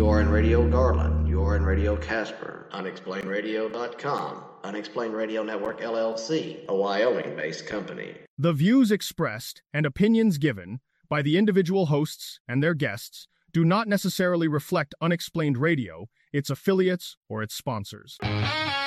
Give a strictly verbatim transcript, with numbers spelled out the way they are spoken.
are in Radio Garland. You are in Radio Casper. Unexplained Radio dot com. Unexplained Radio Network, L L C, a Wyoming-based company. The views expressed and opinions given by the individual hosts and their guests do not necessarily reflect Unexplained Radio, its affiliates, or its sponsors.